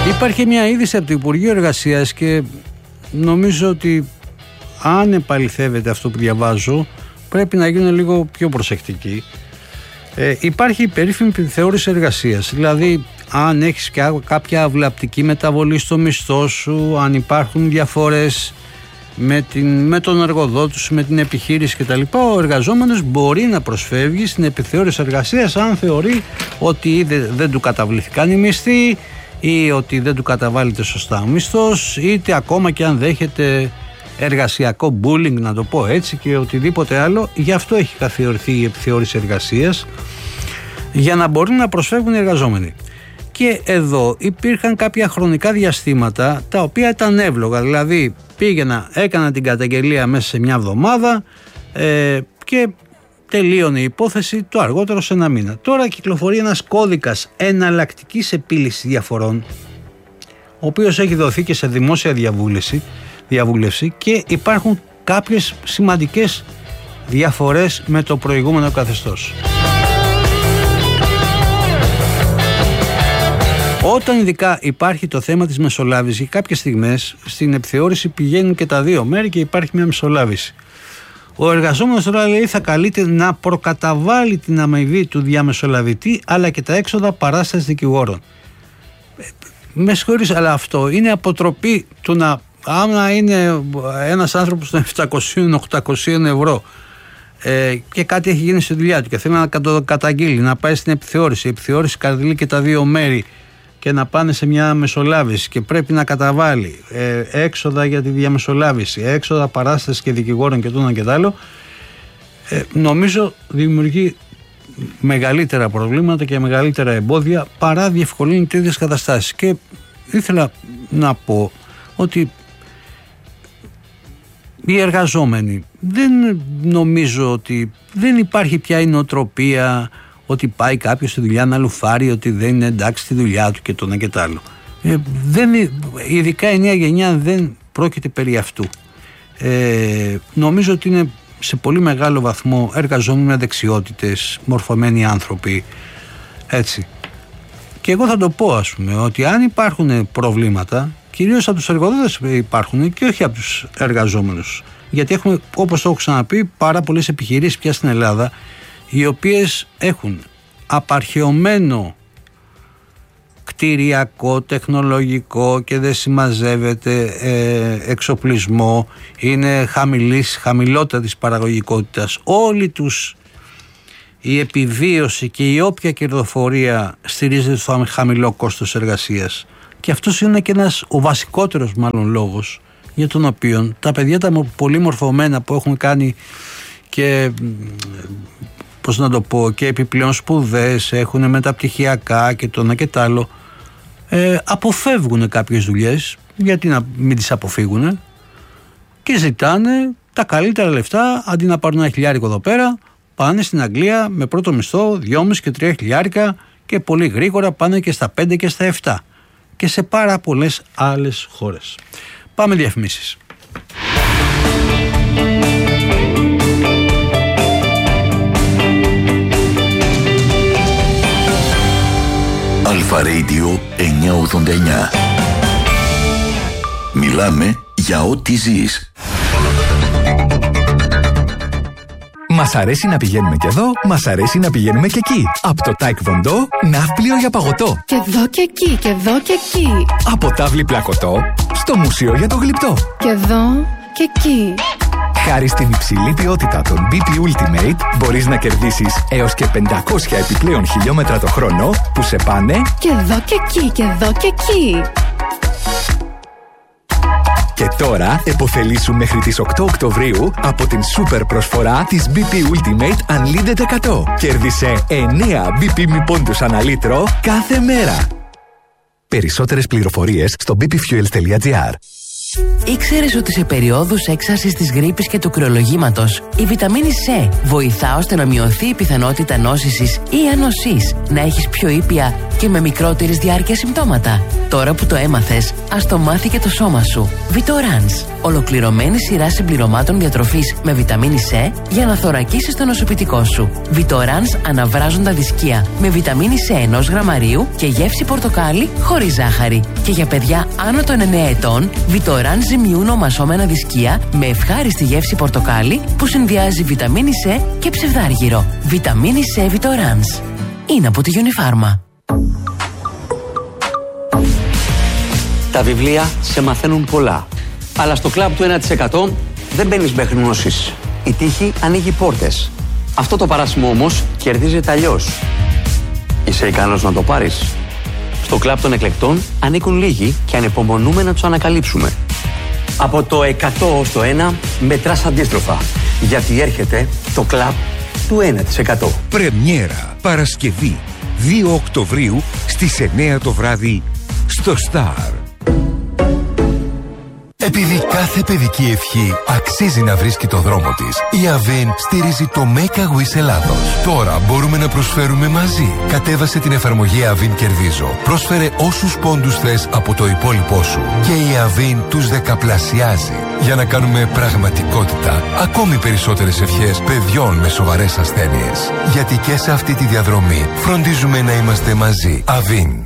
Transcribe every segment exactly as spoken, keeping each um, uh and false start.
Υπάρχει μια είδηση από το Υπουργείο Εργασίας και νομίζω ότι αν επαληθεύεται αυτό που διαβάζω πρέπει να γίνω λίγο πιο προσεκτικοί. Ε, υπάρχει η περίφημη επιθεώρηση εργασίας, δηλαδή αν έχεις κάποια αυλαπτική μεταβολή στο μισθό σου, αν υπάρχουν διαφορές με, την, με τον εργοδότη σου, με την επιχείρηση κτλ. Ο εργαζόμενος μπορεί να προσφεύγει στην επιθεώρηση εργασίας αν θεωρεί ότι είτε δεν του καταβληθηκαν οι μισθοί ή ότι δεν του καταβάλλεται σωστά ο μισθός, είτε ακόμα και αν δέχεται εργασιακό bullying, να το πω έτσι, και οτιδήποτε άλλο. Γι' αυτό έχει καθιερωθεί η επιθεώρηση εργασίας, για να μπορούν να προσφεύγουν οι εργαζόμενοι. Και εδώ υπήρχαν κάποια χρονικά διαστήματα τα οποία ήταν εύλογα, δηλαδή πήγαινα, έκανα την καταγγελία μέσα σε μια εβδομάδα ε, και τελείωνε η υπόθεση το αργότερο σε ένα μήνα. Τώρα κυκλοφορεί ένας κώδικας εναλλακτικής επίλυσης διαφορών, ο οποίος έχει δοθεί και σε δημόσια διαβούλευση, διαβούλευση και υπάρχουν κάποιες σημαντικές διαφορές με το προηγούμενο καθεστώς. Όταν ειδικά υπάρχει το θέμα της μεσολάβησης, κάποιες στιγμές στην επιθεώρηση πηγαίνουν και τα δύο μέρη και υπάρχει μια μεσολάβηση. Ο εργαζόμενος τώρα λέει θα καλείται να προκαταβάλει την αμοιβή του διαμεσολαβητή αλλά και τα έξοδα παράστασης δικηγόρων. Με συγχωρείς, αλλά αυτό είναι αποτροπή του να, άμα είναι ένας άνθρωπος των επτακόσια οχτακόσια ευρώ ε, και κάτι έχει γίνει στη δουλειά του και θέλει να το καταγγείλει, να πάει στην επιθεώρηση, η επιθεώρηση καταγγείλει και τα δύο μέρη και να πάνε σε μια μεσολάβηση και πρέπει να καταβάλει ε, έξοδα για τη διαμεσολάβηση, έξοδα παράσταση και δικηγόρων και το ένα και το άλλο, ε, νομίζω δημιουργεί μεγαλύτερα προβλήματα και μεγαλύτερα εμπόδια παρά διευκολύνει τέτοιες καταστάσεις. Και ήθελα να πω ότι οι εργαζόμενοι δεν νομίζω ότι δεν υπάρχει πια η νοοτροπία ότι πάει κάποιος στη δουλειά να λουφάρει, ότι δεν είναι εντάξει στη δουλειά του και το ένα και το άλλο. Ε, δεν, ειδικά η νέα γενιά δεν πρόκειται περί αυτού. Ε, νομίζω ότι είναι σε πολύ μεγάλο βαθμό εργαζόμενοι με δεξιότητες, μορφωμένοι άνθρωποι, έτσι. Και εγώ θα το πω, ας πούμε, ότι αν υπάρχουν προβλήματα, κυρίως από τους εργοδότες υπάρχουν και όχι από τους εργαζόμενους. Γιατί έχουμε, όπως το έχω ξαναπεί, πάρα πολλές επιχειρήσεις πια στην Ελλάδα, οι οποίες έχουν απαρχαιωμένο κτηριακό, τεχνολογικό και δεν συμμαζεύεται ε, εξοπλισμό, είναι χαμηλής, χαμηλότατης παραγωγικότητας. Όλοι τους η επιβίωση και η όποια κερδοφορία στηρίζεται στο χαμηλό κόστος εργασίας. Και αυτός είναι και ένας, ο βασικότερος μάλλον λόγος για τον οποίο τα παιδιά τα πολύ μορφωμένα που έχουν κάνει και πώς να το πω, και επιπλέον σπουδές, έχουν μεταπτυχιακά και το ένα και το άλλο, ε, αποφεύγουν κάποιες δουλειές, γιατί να μην τις αποφύγουν, και ζητάνε τα καλύτερα λεφτά, αντί να πάρουν ένα χιλιάρικο εδώ πέρα, πάνε στην Αγγλία με πρώτο μισθό δυόμισι και τρία χιλιάρικα και πολύ γρήγορα πάνε και στα πέντε και στα επτά και σε πάρα πολλές άλλες χώρες. Πάμε διαφημίσεις. Αλφα Radio εννιακόσια ογδόντα εννιά. Μιλάμε για ό,τι ζεις. Μας αρέσει να πηγαίνουμε και εδώ, μας αρέσει να πηγαίνουμε και εκεί. Από το Taekwondo, ναύπλιο για παγωτό. Και εδώ και εκεί, και εδώ και εκεί. Από τάβλη πλακωτό, στο μουσείο για το γλυπτό. Και εδώ και εκεί. Χάρη στην υψηλή ποιότητα των μπι πι Ultimate, μπορείς να κερδίσεις έως και πεντακόσια επιπλέον χιλιόμετρα το χρόνο που σε πάνε και εδώ και εκεί, και εδώ και εκεί. Και τώρα επωφελήσου μέχρι τις οκτώ Οκτωβρίου από την σούπερ προσφορά της μπι πι Ultimate Unlimited εκατό. Κέρδισε εννέα μπι πι μη πόντους ανά λίτρο κάθε μέρα. Περισσότερες πληροφορίες στο μπι πι fuels τελεία τζι άρ. Ήξερες ότι σε περιόδους έξαρσης της γρίπης και του κρυολογήματος η βιταμίνη C βοηθά ώστε να μειωθεί η πιθανότητα νόσησης ή ανοσής, να έχεις πιο ήπια και με μικρότερης διάρκεια συμπτώματα? Τώρα που το έμαθες, ας το μάθει και το σώμα σου. Vitorans. Ολοκληρωμένη σειρά συμπληρωμάτων διατροφής με βιταμίνη C για να θωρακίσεις το νοσοποιητικό σου. Vitorans αναβράζοντα δισκία με βιταμίνη C ενός γραμμαρίου και γεύση πορτοκάλι χωρίς ζάχαρη. Και για παιδιά άνω των εννέα ετών, Vitorans ζυμιούν ομασώμενα δισκία με ευχάριστη γεύση πορτοκάλι που συνδυάζει βιταμίνη C και ψευδάργυρο. Βιταμίνη C Vitorans. Είναι από τη Unifarma. Τα βιβλία σε μαθαίνουν πολλά. Αλλά στο κλαμπ του ένα τοις εκατό δεν μπαίνεις μέχρι γνώσεις. Η τύχη ανοίγει πόρτες. Αυτό το παράσημο όμως κερδίζεται αλλιώς. Είσαι ικανός να το πάρεις? Στο κλαμπ των εκλεκτών ανήκουν λίγοι και ανυπομονούμε να τους ανακαλύψουμε. Από το εκατό ως το ένα μετράς αντίστροφα. Γιατί έρχεται το κλαμπ του ένα τοις εκατό. Πρεμιέρα Παρασκευή δύο Οκτωβρίου στις εννέα το βράδυ στο Star. Επειδή κάθε παιδική ευχή αξίζει να βρίσκει το δρόμο της, η Avin στηρίζει το Make a Wish Ελλάδος. Τώρα μπορούμε να προσφέρουμε μαζί. Κατέβασε την εφαρμογή Avin Κερδίζω. Πρόσφερε όσους πόντους θες από το υπόλοιπό σου και η Avin τους δεκαπλασιάζει για να κάνουμε πραγματικότητα ακόμη περισσότερες ευχές παιδιών με σοβαρές ασθένειες. Γιατί και σε αυτή τη διαδρομή φροντίζουμε να είμαστε μαζί. Avin.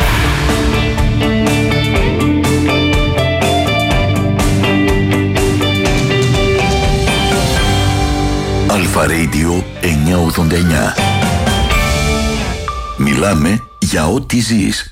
Αλφα Radio εννιακόσια ογδόντα εννιά. Μιλάμε για ό,τι ζεις.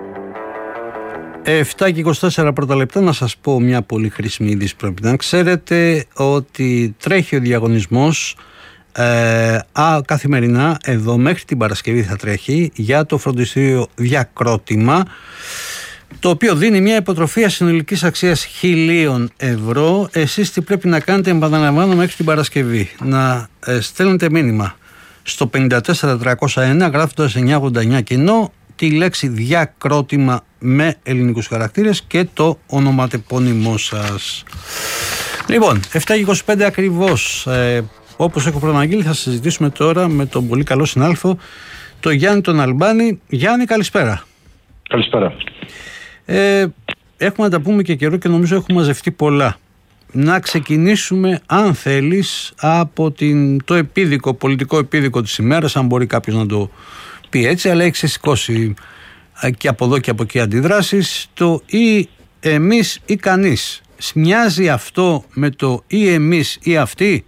επτά και είκοσι τέσσερα πρώτα λεπτά, να σας πω μια πολύ χρήσιμη είδηση. Πρέπει να ξέρετε ότι τρέχει ο διαγωνισμός ε, α, καθημερινά, εδώ μέχρι την Παρασκευή θα τρέχει, για το φροντιστήριο Διακρότημα, το οποίο δίνει μια υποτροφία συνολικής αξίας χιλίων ευρώ. Εσείς τι πρέπει να κάνετε? Επαναλαμβάνω, μέχρι την Παρασκευή να ε, στέλνετε μήνυμα στο πέντε τέσσερα τριακόσια ένα γράφοντας εννιακόσια ογδόντα εννιά κοινό τη λέξη Διακρότημα με ελληνικούς χαρακτήρες και το ονοματεπώνυμό σας. Λοιπόν, επτά και είκοσι πέντε ακριβώς, ε, όπως έχω προαναγγείλει, θα συζητήσουμε τώρα με τον πολύ καλό συνάδελφο, τον Γιάννη τον Αλμπάνη. Γιάννη, καλησπέρα. Καλησπέρα. Ε, έχουμε να τα πούμε και καιρό και νομίζω έχουμε μαζευτεί πολλά. Να ξεκινήσουμε, αν θέλεις, από την, το επίδικο, πολιτικό επίδικο της ημέρας, αν μπορεί κάποιος να το πει έτσι, αλλά έχει σηκώσει και από εδώ και από εκεί αντιδράσεις. Το ή εμείς ή κανείς. Μοιάζει αυτό με το ή εμείς ή αυτοί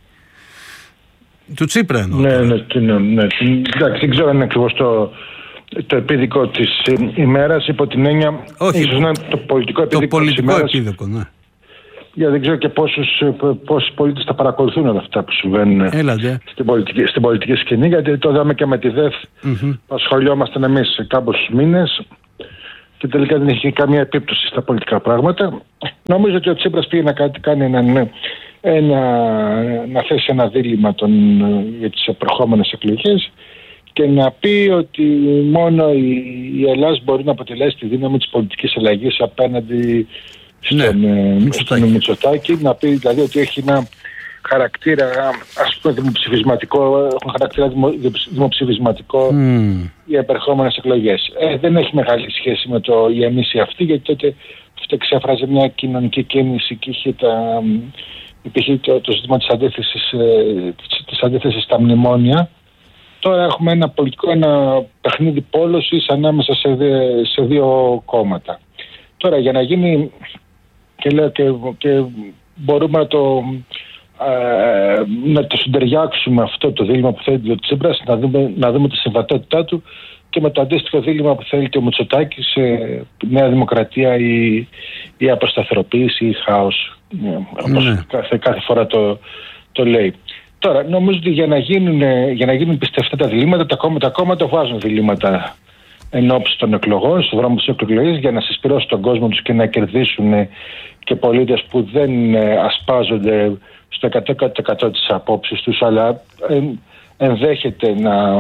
του Τσίπρα εννοώ. Ναι, ναι, ναι, ναι. Εντάξει, δεν ξέρω αν είναι ακριβώς το, το επίδικο της ημέρας, υπό την έννοια. Όχι, ίσως να είναι το πολιτικό επίδικο. Το πολιτικό της ημέρας, επίδικο, ναι. Για δεν ξέρω και πόσους, πόσοι πολίτες θα παρακολουθούν όλα αυτά που συμβαίνουν στην πολιτική, στην πολιτική σκηνή, γιατί το είδαμε και με τη ΔΕΘ mm-hmm. που ασχολιόμασταν εμείς κάμποσους μήνες και τελικά δεν είχε καμία επίπτωση στα πολιτικά πράγματα. Νομίζω ότι ο Τσίπρας πήγε να κάνει ένα, ένα, ένα, να θέσει ένα δίλημμα τον, για τις επερχόμενες εκλογές και να πει ότι μόνο η, η Ελλάδα μπορεί να αποτελέσει τη δύναμη της πολιτικής αλλαγής απέναντι στον ναι, Μητσοτάκη, να πει δηλαδή ότι έχει ένα χαρακτήρα, ας πούμε, δημοψηφισματικό, χαρακτήρα δημο, δημοψηφισματικό mm. οι επερχόμενες εκλογές. Ε, δεν έχει μεγάλη σχέση με το η εμείς ή αυτή, γιατί τότε αυτό εξέφραζε μια κοινωνική κίνηση και είχε τα, υπήρχε το, το ζήτημα της αντίθεσης, της, της αντίθεσης στα μνημόνια. Τώρα έχουμε ένα πολιτικό, ένα παιχνίδι πόλωσης ανάμεσα σε, δε, σε δύο κόμματα. Τώρα για να γίνει, και λέω και, και μπορούμε να το, ε, να το συντεριάξουμε αυτό το δίλημμα που θέλει ο Τσίπρας, να δούμε, να δούμε τη συμβατότητά του και με το αντίστοιχο δίλημμα που θέλει ο Μητσοτάκης σε Νέα Δημοκρατία ή, ή αποσταθεροποίηση ή χάος, όπως ναι. κάθε, κάθε φορά το, το λέει. Τώρα νομίζω ότι για να γίνουν, για να γίνουν πιστευτά τα διλήμματα, τα κόμματα, τα κόμματα βάζουν διλήμματα εν ώψη των εκλογών, στον δρόμο της εκλογής, για να συσπηρώσουν τον κόσμο τους και να κερδίσουν και πολίτες που δεν ασπάζονται στο εκατό τοις εκατό της απόψης τους, αλλά ενδέχεται να,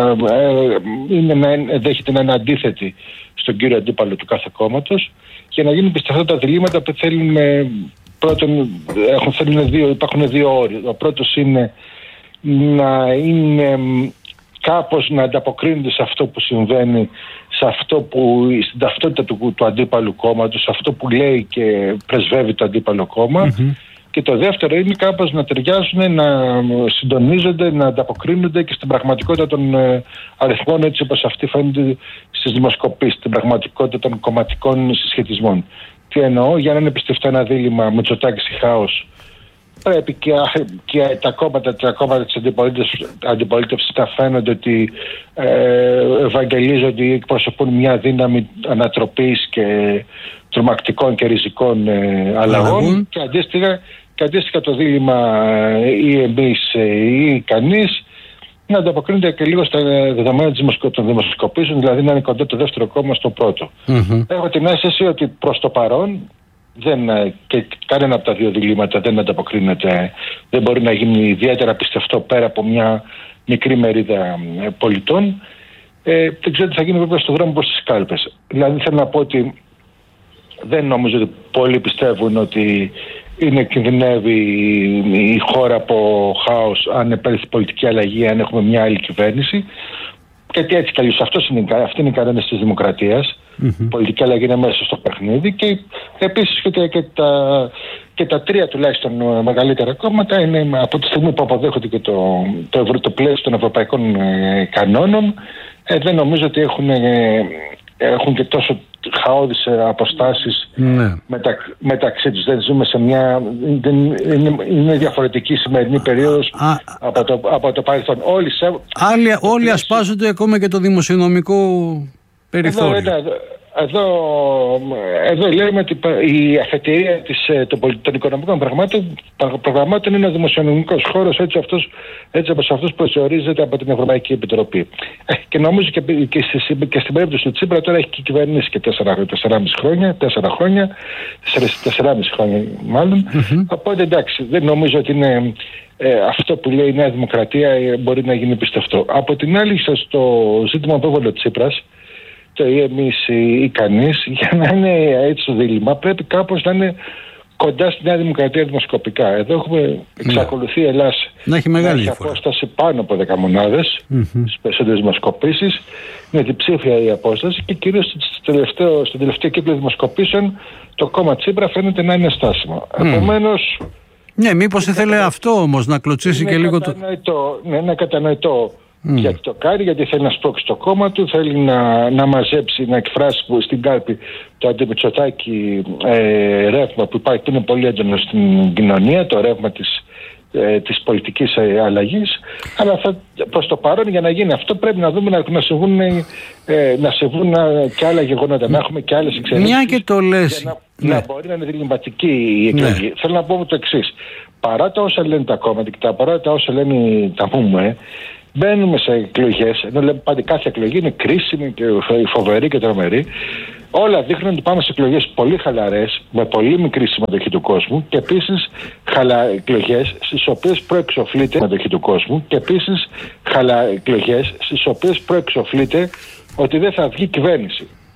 είναι να, ενδέχεται να είναι αντίθετοι στον κύριο αντίπαλο του κάθε κόμματος, για να γίνουν πιστευτά τα διλήμματα που θέλουν. Πρώτον, έχουν, θέλουν δύο, υπάρχουν δύο όροι. Ο πρώτος είναι να είναι κάπως να ανταποκρίνονται σε αυτό που συμβαίνει σε αυτό που, στην ταυτότητα του, του αντίπαλου κόμματος, σε αυτό που λέει και πρεσβεύει το αντίπαλο κόμμα. Mm-hmm. Και το δεύτερο είναι κάπως να ταιριάζουν, να συντονίζονται, να ανταποκρίνονται και στην πραγματικότητα των αριθμών, έτσι όπως αυτοί φαίνονται στις δημοσκοπήσεις, στην πραγματικότητα των κομματικών συσχετισμών. Τι εννοώ? Για να είναι πιστευτό ένα δίλημμα Μητσοτάκης ή Χάος, πρέπει και, και τα κόμματα, τα κόμματα της αντιπολίτευσης να φαίνονται ότι ε, ευαγγελίζονται ή εκπροσωπούν μια δύναμη ανατροπής και τρομακτικών και ριζικών ε, αλλαγών. Και αντίστοιχα, και αντίστοιχα το δίλημμα ε, ή εμείς ε, ή κανείς να ανταποκρίνεται και λίγο στα δεδομένα των δημοσκοπήσεων, δηλαδή να είναι κοντά το δεύτερο κόμμα στο πρώτο. Mm-hmm. Έχω την αίσθηση ότι προς το παρόν δεν, και κανένα από τα δύο διλήμματα δεν ανταποκρίνεται, δεν μπορεί να γίνει ιδιαίτερα πιστευτό πέρα από μια μικρή μερίδα πολιτών. Ε, δεν ξέρω τι θα γίνει βέβαια στον δρόμο προς τις κάλπες. Δηλαδή θέλω να πω ότι δεν νομίζω ότι πολλοί πιστεύουν ότι είναι κινδυνεύει η χώρα από χάος αν επέλθει πολιτική αλλαγή, αν έχουμε μια άλλη κυβέρνηση. Γιατί έτσι κι αλλιώς αυτή είναι η κανόνες της δημοκρατίας. Mm-hmm. Πολιτική αλλαγή είναι μέσα στο παιχνίδι και επίσης και, και, τα, και τα τρία τουλάχιστον μεγαλύτερα κόμματα είναι από τη στιγμή που αποδέχονται και το, το, το, το πλαίσιο των ευρωπαϊκών ε, κανόνων, ε, δεν νομίζω ότι έχουν, ε, έχουν και τόσο χαόδεις αποστάσεις ναι. μετα, μεταξύ τους. Δεν ζούμε σε μια... Δεν, είναι, είναι διαφορετική η σημερινή περίοδος Α, από, το, από το παρελθόν. Όλοι, σε, άλλοι, όλοι ασπάζονται ακόμα και το δημοσιονομικό περιθώριο. Εδώ, εδώ, εδώ, εδώ λέμε ότι η αφετηρία της, των, των οικονομικών πραγμάτων, προγραμμάτων είναι ο δημοσιονομικός χώρος, έτσι, αυτός, έτσι όπως αυτός προσδιορίζεται από την Ευρωπαϊκή Επιτροπή. Και νομίζω και, και, στη, και στην περίπτωση του Τσίπρα τώρα έχει και κυβερνήσει και τέσσερα, τεσσεράμισι χρόνια, τέσσερα χρόνια, τεσσεράμισι χρόνια μάλλον. Mm-hmm. Οπότε εντάξει, δεν νομίζω ότι είναι ε, αυτό που λέει η Νέα Δημοκρατία ε, μπορεί να γίνει πιστευτό. Από την άλλη, στο ζήτημα που έβαλε ο Τσίπρας, το ή εμείς ή κανείς, για να είναι έτσι το δίλημμα πρέπει κάπως να είναι κοντά στη Νέα Δημοκρατία δημοσκοπικά. Εδώ έχουμε εξακολουθεί η Ελλάς να έχει μεγάλη να έχει απόσταση πάνω από δέκα μονάδες mm-hmm. στις περισσότερες δημοσκοπήσεις, είναι διψήφια η απόσταση και κυρίως στον τελευταίο κύκλο δημοσκοπήσεων το κόμμα Τσίπρα φαίνεται να είναι στάσιμο. Mm. Επομένως... Ναι, μήπως ήθελε αυτό όμως να κλωτσίσει και λίγο το... Ναι, είναι κατανοητό. Mm. Γιατί το κάνει, γιατί θέλει να σπρώξει το κόμμα του, θέλει να, να μαζέψει, να εκφράσει στην κάλπη το αντιμητσοτάκι ε, ρεύμα που υπάρχει, που είναι πολύ έντονο στην κοινωνία, το ρεύμα της, ε, της πολιτικής ε, αλλαγής. Αλλά θα, προς το παρόν, για να γίνει αυτό πρέπει να δούμε να, να συμβούν, ε, να συμβούν ε, και άλλα γεγονότα, να έχουμε και άλλες εξελίξεις. Μια και το λες. Να, ναι. να μπορεί να είναι διλημματική η εκλογή. Ναι. Θέλω να πω το εξής. Παρά τα όσα λένε τα κόμματα και παρά τα όσα λένε τα ΜΟΜΕ, μπαίνουμε σε εκλογές, ενώ λέμε πάντα κάθε εκλογή είναι κρίσιμη και φοβερή και τρομερή. Όλα δείχνουν ότι πάμε σε εκλογές πολύ χαλαρές, με πολύ μικρή συμμετοχή του κόσμου και επίσης χαλα... εκλογές στις οποίες προεξοφλείται συμμετοχή του κόσμου και επίσης χαλα... εκλογές στις οποίες προεξοφλείται ότι δεν θα βγει κυβέρνηση.